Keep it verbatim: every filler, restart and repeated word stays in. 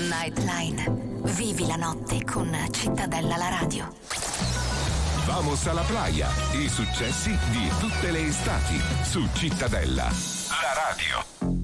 Nightline. Vivi la notte con Cittadella la radio. Vamos alla playa. I successi di tutte le estati su Cittadella la radio.